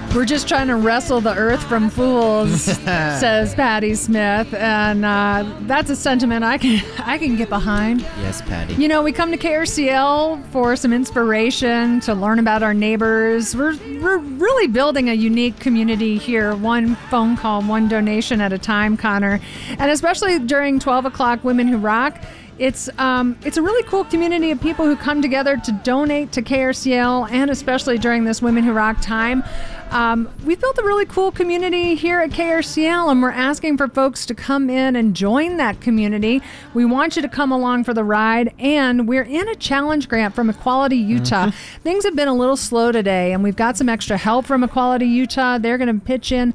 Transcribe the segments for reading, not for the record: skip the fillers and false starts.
We're just trying to wrestle the earth from fools, says Patty Smith, and that's a sentiment I can get behind. Yes, Patty. You know, we come to KRCL for some inspiration, to learn about our neighbors. We're really building a unique community here, one phone call, one donation at a time, Connor. And especially during 12 o'clock Women Who Rock, it's a really cool community of people who come together to donate to KRCL, and especially during this Women Who Rock time. We've built a really cool community here at KRCL, and we're asking for folks to come in and join that community. We want you to come along for the ride, and we're in a challenge grant from Equality Utah. Mm-hmm. Things have been a little slow today, and we've got some extra help from Equality Utah. They're going to pitch in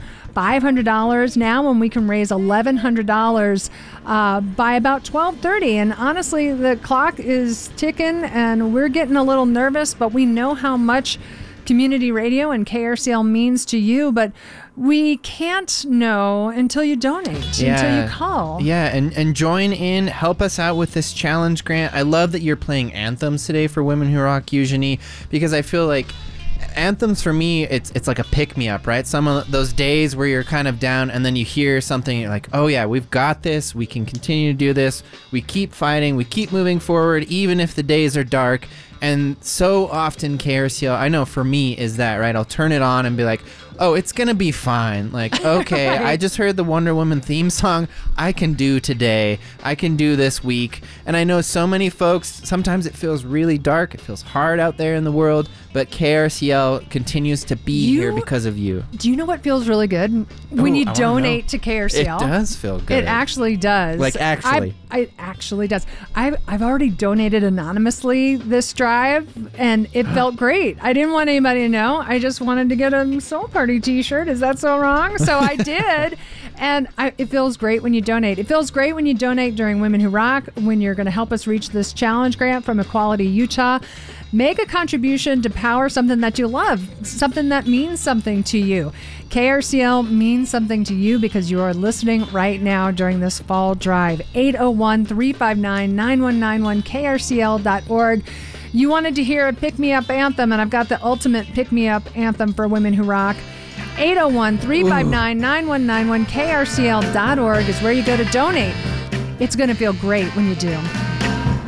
$500 now, and we can raise $1,100 by about 12:30. And honestly, the clock is ticking, and we're getting a little nervous, but we know how much community radio and KRCL means to you, but we can't know until you donate, until you call. Yeah, and join in, help us out with this challenge grant. I love that you're playing anthems today for Women Who Rock Eugenie, because I feel like anthems for me, it's like a pick-me-up, right? Some of those days where you're kind of down and then you hear something, you're like, oh yeah, we've got this, we can continue to do this, we keep fighting, we keep moving forward, even if the days are dark. And so often KRCL, I know for me, is that, right? I'll turn it on and be like, oh, it's going to be fine. Like, okay, right. I just heard the Wonder Woman theme song. I can do today. I can do this week. And I know so many folks, sometimes it feels really dark. It feels hard out there in the world. But KRCL continues to be here because of you. Do you know what feels really good? When you donate to KRCL. It does feel good. It actually does. Like, actually. It actually does. I've already donated anonymously this drive, and it felt great. I didn't want anybody to know. I just wanted to get a Soul Party t-shirt. Is that so wrong? So I did. And it feels great when you donate. It feels great when you donate during Women Who Rock, when you're going to help us reach this challenge grant from Equality Utah. Make a contribution to power something that you love, something that means something to you. KRCL means something to you because you are listening right now during this fall drive. 801-359-9191, krcl.org. You wanted to hear a pick-me-up anthem, and I've got the ultimate pick-me-up anthem for Women Who Rock. 801-359-9191, krcl.org is where you go to donate. It's going to feel great when you do.